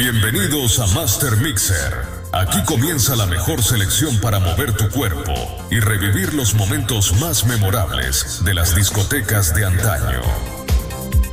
Bienvenidos a Master Mixer. Aquí comienza la mejor selección para mover tu cuerpo y revivir los momentos más memorables de las discotecas de antaño.